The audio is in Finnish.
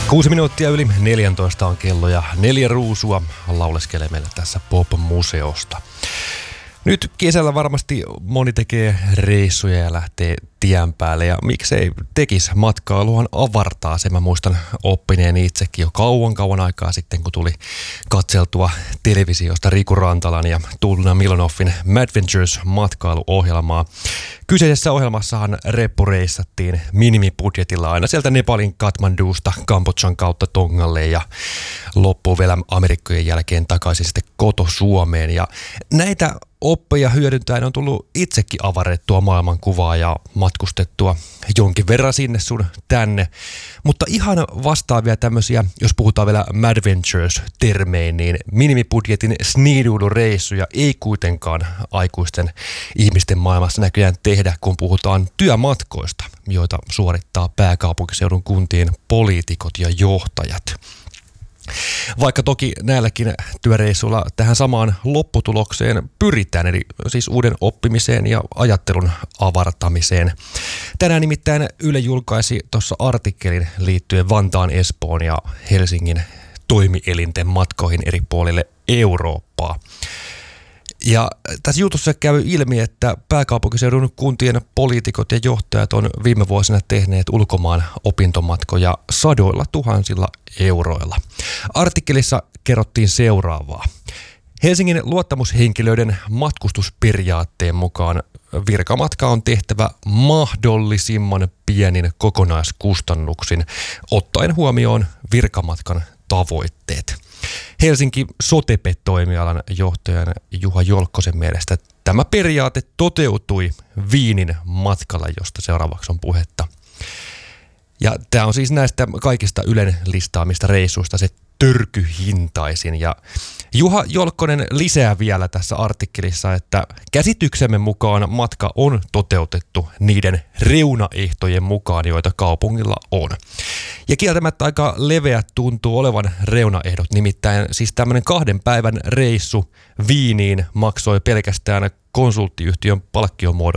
6 minuuttia yli 14 on kello ja 4 ruusua lauleskelee meille tässä Pop-museosta. Nyt kesällä varmasti moni tekee reissuja ja lähtee tien päälle ja miksei tekisi matkailuhan avartaa se. Mä muistan oppineen itsekin jo kauan aikaa sitten, kun tuli katseltua televisiosta Riku Rantalan ja Tuula Milonoffin Madventures matkailuohjelmaa. Kyseisessä ohjelmassahan reppureissattiin minimibudjetilla aina sieltä Nepalin Kathmandusta Kambodžan kautta Tongalle ja loppuun vielä Amerikkojen jälkeen takaisin sitten koto-Suomeen. Ja näitä oppeja hyödyntäen on tullut itsekin avarrettua maailmankuvaa ja matkustettua jonkin verran sinne sun tänne. Mutta ihan vastaavia tämmöisiä, jos puhutaan vielä Madventures-termein, niin minimibudjetin sniiduilureissuja ei kuitenkaan aikuisten ihmisten maailmassa näköjään tehdä, kun puhutaan työmatkoista, joita suorittaa pääkaupunkiseudun kuntien poliitikot ja johtajat. Vaikka toki näilläkin työreissuilla tähän samaan lopputulokseen pyritään, eli siis uuden oppimiseen ja ajattelun avartamiseen. Tänään nimittäin Yle julkaisi tuossa artikkelin liittyen Vantaan, Espoon ja Helsingin toimielinten matkoihin eri puolille Eurooppaa. Ja tässä jutussa käy ilmi, että pääkaupunkiseudun kuntien poliitikot ja johtajat on viime vuosina tehneet ulkomaan opintomatkoja sadoilla tuhansilla euroilla. Artikkelissa kerrottiin seuraavaa. Helsingin luottamushenkilöiden matkustusperiaatteen mukaan virkamatka on tehtävä mahdollisimman pienin kokonaiskustannuksin, ottaen huomioon virkamatkan tavoitteet. Helsinki Sotepet-toimialan johtajan Juha Jolkkosen mielestä tämä periaate toteutui Viinin matkalla, josta seuraavaksi on puhetta. Ja tämä on siis näistä kaikista Ylen listaamista reissuista se törkyhintaisin. Ja Juha Jolkkonen lisää vielä tässä artikkelissa, että käsityksemme mukaan matka on toteutettu niiden reunaehtojen mukaan, joita kaupungilla on. Ja kieltämättä aika leveä tuntuu olevan reunaehdot, nimittäin siis tämmöinen 2 päivän reissu Viiniin maksoi pelkästään konsulttiyhtiön palkkiomuodossa